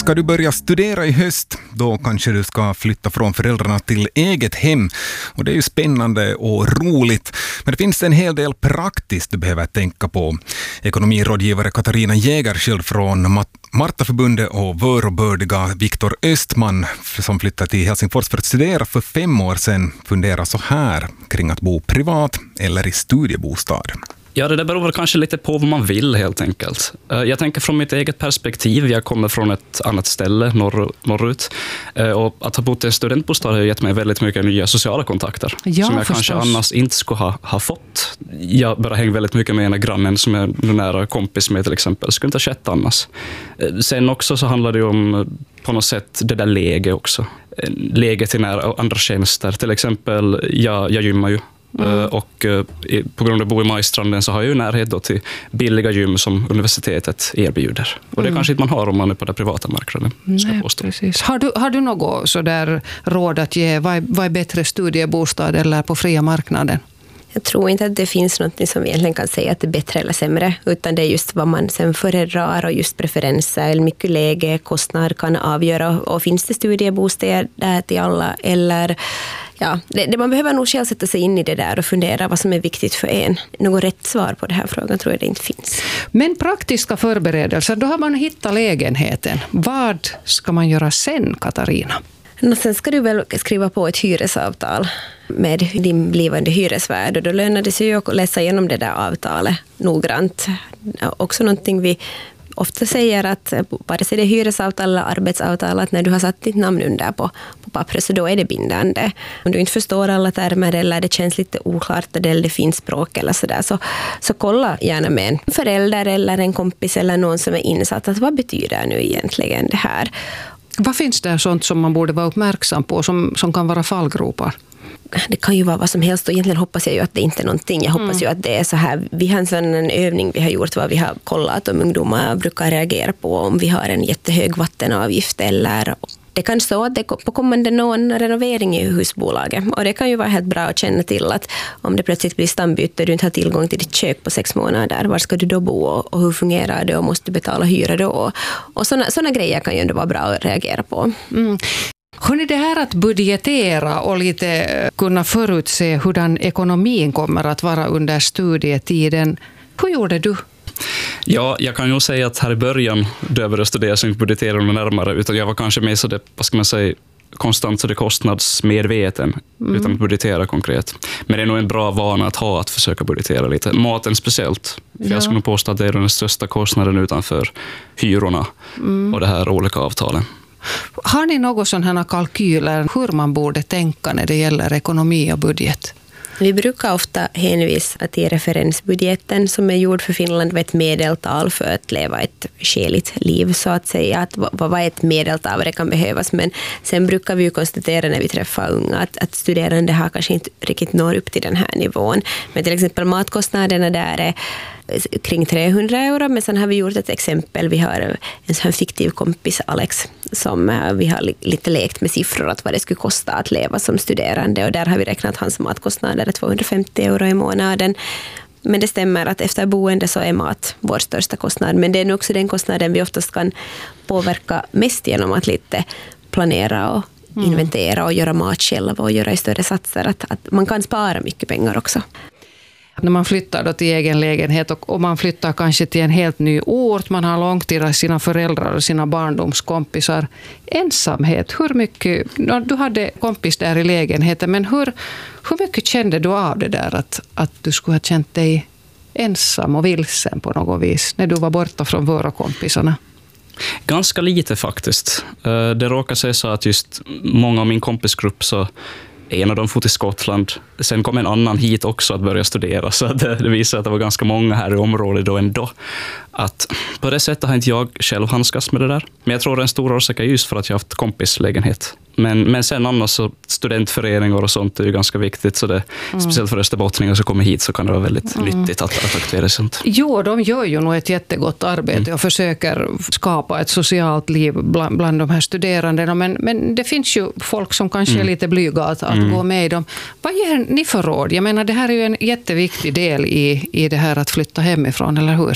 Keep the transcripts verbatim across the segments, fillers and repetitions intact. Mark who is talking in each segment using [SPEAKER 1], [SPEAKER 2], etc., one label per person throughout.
[SPEAKER 1] Ska du börja studera i höst, då kanske du ska flytta från föräldrarna till eget hem. Och det är ju spännande och roligt. Men det finns en hel del praktiskt du behöver tänka på. Ekonomirådgivare Katarina Jägerskiöld från Martaförbundet och vörbördiga Viktor Östman som flyttade till Helsingfors för att studera för fem år sedan funderar så här kring att bo privat eller i studiebostad.
[SPEAKER 2] Ja, det där beror väl kanske lite på vad man vill helt enkelt. Jag tänker från mitt eget perspektiv, jag kommer från ett annat ställe norr, norrut. Och att ha bott i en studentbostad har gett mig väldigt mycket nya sociala kontakter.
[SPEAKER 3] Ja,
[SPEAKER 2] som jag
[SPEAKER 3] förstås.
[SPEAKER 2] kanske annars inte skulle ha, ha fått. Jag bara hänger väldigt mycket med ena grannen som är en nära kompis med till exempel. Det skulle inte ha skett annars. Sen också så handlar det ju om på något sätt det där läge också. Läge till nära andra tjänster. Till exempel, jag, jag gymmar ju. Mm. Och på grund av att bo i Majstranden så har jag ju närhet då till billiga gym som universitetet erbjuder. Och det mm. kanske inte man har om man är på den privata marknaden.
[SPEAKER 3] Nej, precis. Har du, har du något så där råd att ge? Vad är, vad är bättre, studiebostad eller på fria marknaden?
[SPEAKER 4] Jag tror inte att det finns något som vi egentligen kan säga att det är bättre eller sämre, utan det är just vad man sen föredrar och just preferenser eller mycket läge, kostnad kan avgöra. Och finns det studiebostäder till alla eller ja, det, det man behöver nog själv sätta sig in i det där och fundera vad som är viktigt för en. Något rätt svar på den här frågan tror jag det inte finns.
[SPEAKER 3] Men praktiska förberedelser, då har man hittat lägenheten. Vad ska man göra sen, Katarina?
[SPEAKER 4] Och sen ska du väl skriva på ett hyresavtal med din blivande hyresvärd och då lönar det sig ju att läsa igenom det där avtalet noggrant. Också någonting vi ofta säger att vare sig det är hyresavtal eller arbetsavtal att när du har satt ditt namn under på, på pappret så då är det bindande. Om du inte förstår alla termer eller det känns lite oklart eller det finns språk eller sådär så, så kolla gärna med en förälder eller en kompis eller någon som är insatt att vad betyder nu egentligen det här.
[SPEAKER 3] Vad finns det sånt som man borde vara uppmärksam på som, som kan vara fallgropar?
[SPEAKER 4] Det kan ju vara vad som helst och egentligen hoppas jag ju att det inte är någonting. Jag hoppas mm. ju att det är så här. Vi har en sån en övning vi har gjort vad vi har kollat om ungdomar brukar reagera på om vi har en jättehög vattenavgift eller det kan stå att det på kommande någon renovering i husbolaget och det kan ju vara helt bra att känna till att om det plötsligt blir stambyte och du inte har tillgång till ditt kök på sex månader, var ska du då bo och hur fungerar det och måste du betala hyra då? Och såna, såna grejer kan ju ändå vara bra att reagera på.
[SPEAKER 3] Mm. Hörrni, det här att budgetera och lite kunna förutse hur den ekonomin kommer att vara under studietiden, hur gjorde du?
[SPEAKER 2] Ja, jag kan ju säga att här i början då jag började studera så inte budgetera mig närmare utan jag var kanske mer så det, vad ska man säga, konstant så det kostnadsmedveten mm. utan att budgetera konkret. Men det är nog en bra vana att ha att försöka budgetera lite. Maten speciellt. För ja. Jag skulle nog påstå att det är den största kostnaden utanför hyrorna mm. och det här olika avtalen.
[SPEAKER 3] Har ni några sådana här kalkyler hur man borde tänka när det gäller ekonomi och budget?
[SPEAKER 4] Vi brukar ofta hänvisa till referensbudgeten som är gjord för Finland med ett medeltal för att leva ett skäligt liv så att säga. Att vad är ett medeltal, vad det kan behövas. Men sen brukar vi ju konstatera när vi träffar unga att, att studerande har kanske inte riktigt når upp till den här nivån. Men till exempel matkostnaderna där är kring trehundra euro, men sen har vi gjort ett exempel. Vi har en sån fiktiv kompis, Alex, som vi har lite lekt med siffror att vad det skulle kosta att leva som studerande och där har vi räknat hans matkostnader tvåhundrafemtio euro i månaden. Men det stämmer att efter boende så är mat vår största kostnad, men det är nog också den kostnaden vi oftast kan påverka mest genom att lite planera och mm. inventera och göra mat själv och göra i större satser, att, att man kan spara mycket pengar också.
[SPEAKER 3] När man flyttar då till egen lägenhet och, och man flyttar kanske till en helt ny ort, man har långt till sina föräldrar och sina barndomskompisar. Ensamhet, hur mycket, du hade kompis där i lägenheten, men hur, hur mycket kände du av det där att, att du skulle ha känt dig ensam och vilsen på något vis när du var borta från våra kompisarna?
[SPEAKER 2] Ganska lite faktiskt. Det råkar sig så att just många av min kompisgrupp så en av dem får till Skottland. Sen kom en annan hit också att börja studera. Så det, det visar att det var ganska många här i området då ändå. Att på det sättet har inte jag själv handskas med det där. Men jag tror det är en stor orsak är just för att jag har haft kompislägenhet. Men, men sen annars så studentföreningar och sånt är ju ganska viktigt. Så det, mm. speciellt för österbottningar som kommer hit så kan det vara väldigt mm. nyttigt att, att aktivera sånt.
[SPEAKER 3] Jo, de gör ju nog ett jättegott arbete mm. och försöker skapa ett socialt liv bland, bland de här studerandena. Men, men det finns ju folk som kanske mm. är lite blyga att, att mm. gå med i dem. Vad ger ni för råd? Jag menar, det här är ju en jätteviktig del i, i det här att flytta hemifrån, eller hur?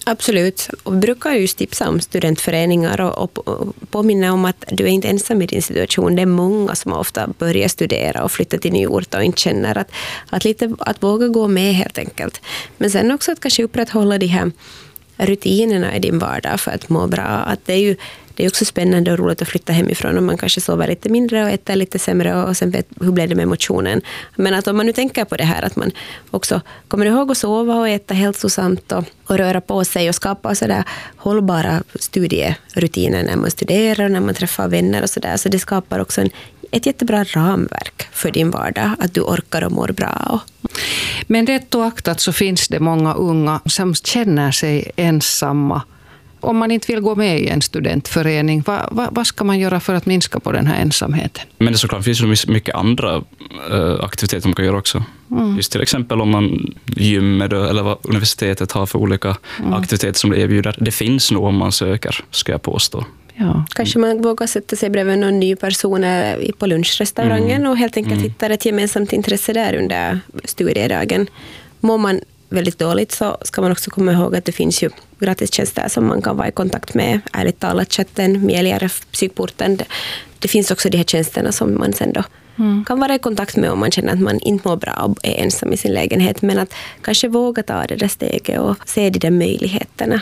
[SPEAKER 4] Absolut. Och vi brukar ju tipsa om studentföreningar och, och påminna om att du är inte ensam i din situation. Det är många som ofta börjar studera och flytta till ny ort och inte känner att, att, lite, att våga gå med helt enkelt. Men sen också att kanske upprätthålla de här rutinerna i din vardag för att må bra. Att det är ju det är också spännande och roligt att flytta hemifrån om man kanske sover lite mindre och äter lite sämre och sen vet hur blev det med motionen. Men att om man nu tänker på det här att man också kommer ihåg att sova och äta hälsosamt och, och röra på sig och skapa sådär hållbara studierutiner när man studerar och när man träffar vänner och sådär. Så det skapar också en, ett jättebra ramverk för din vardag, att du orkar och mår bra. Och
[SPEAKER 3] men rätt och aktat så finns det många unga som känner sig ensamma. Om man inte vill gå med i en studentförening, vad, vad, vad ska man göra för att minska på den här ensamheten?
[SPEAKER 2] Men det såklart finns ju mycket andra uh, aktiviteter man kan göra också. Mm. Just till exempel om man gymmer eller vad universitetet har för olika mm. aktiviteter som det erbjuder. Det finns nog om man söker, ska jag påstå.
[SPEAKER 3] Ja.
[SPEAKER 4] Kanske man vågar sätta sig bredvid någon ny person på lunchrestaurangen mm. och helt enkelt mm. hitta ett gemensamt intresse där under studiedagen. Mår man väldigt dåligt så ska man också komma ihåg att det finns ju gratistjänster som man kan vara i kontakt med. Ärligt talat, chatten, Mejligare, Psykporten. Det, det finns också de här tjänsterna som man sen då mm. kan vara i kontakt med om man känner att man inte mår bra och är ensam i sin lägenhet. Men att kanske våga ta det där steget och se de där möjligheterna.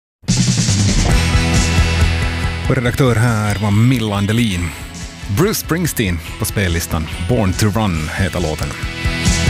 [SPEAKER 1] Och redaktör här var Milla Andelin. Bruce Springsteen på spellistan. Born to Run heter låten.